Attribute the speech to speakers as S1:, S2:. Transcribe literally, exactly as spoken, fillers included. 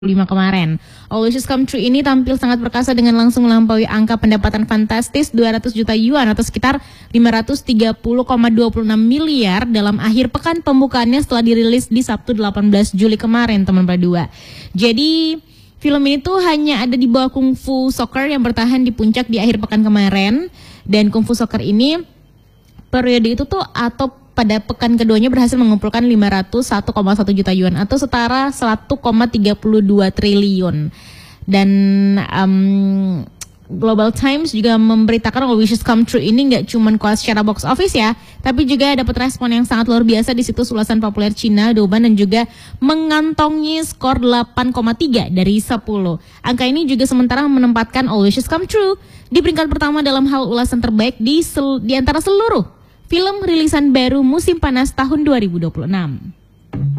S1: lima kemarin. All Wishes Come True ini tampil sangat perkasa dengan langsung melampaui angka pendapatan fantastis dua ratus juta yuan atau sekitar lima ratus tiga puluh koma dua puluh enam miliar dalam akhir pekan pembukaannya setelah dirilis di Sabtu delapan belas Juli kemarin, teman berdua. Jadi film ini tuh hanya ada di bawah Kung Fu Soccer yang bertahan di puncak di akhir pekan kemarin, dan Kung Fu Soccer ini periode itu tuh atau pada pekan keduanya berhasil mengumpulkan lima ratus satu koma satu juta yuan atau setara satu koma tiga dua triliun. Dan um, Global Times juga memberitakan All Wishes Come True ini nggak cuma kuat secara box office ya, tapi juga dapat respon yang sangat luar biasa di situs ulasan populer Cina, Douban, dan juga mengantongi skor delapan koma tiga dari sepuluh. Angka ini juga sementara menempatkan All Wishes Come True di peringkat pertama dalam hal ulasan terbaik di, sel- di antara seluruh film rilisan baru musim panas tahun dua ribu dua puluh enam.